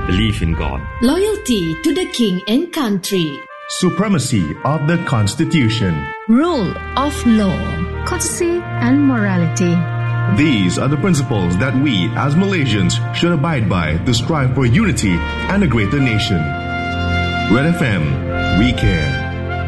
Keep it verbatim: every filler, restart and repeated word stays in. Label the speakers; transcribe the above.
Speaker 1: Belief in God.
Speaker 2: Loyalty to the king and country.
Speaker 3: Supremacy of the Constitution.
Speaker 4: Rule of law. Courtesy and morality.
Speaker 3: These are the principles that we as Malaysians should abide by to strive for unity and a greater nation. Red F M, we care.